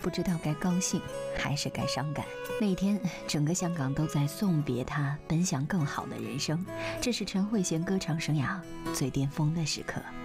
不知道该高兴还是该伤感。那天，整个香港都在送别他，奔向更好的人生。这是陈慧娴歌唱生涯最巅峰的时刻。